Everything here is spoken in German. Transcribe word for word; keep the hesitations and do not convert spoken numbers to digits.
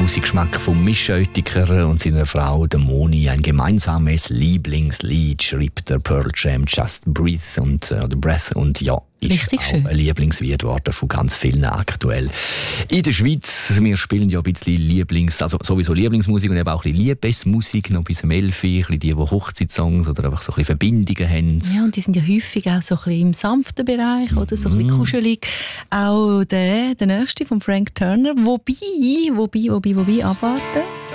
Musikgeschmack von Misch Oettiker und seiner Frau der Moni. Ein gemeinsames Lieblingslied schrieb der Pearl Jam, Just Breathe und, äh, oder Breath. Und ja, ist Richtig auch schön. ein Lieblingslied geworden von ganz vielen aktuell. In der Schweiz, wir spielen ja ein bisschen Lieblings, also sowieso Lieblingsmusik und eben auch ein bisschen Liebesmusik, noch bis zum Elfi, ein bisschen die, die Hochzeitssongs oder einfach so ein bisschen Verbindungen haben. Ja, und die sind ja häufig auch so ein bisschen im sanften Bereich, oder so ein bisschen kuschelig. Auch der, der nächste von Frank Turner. Wobei, wobei, wobei, wobei, abwarten.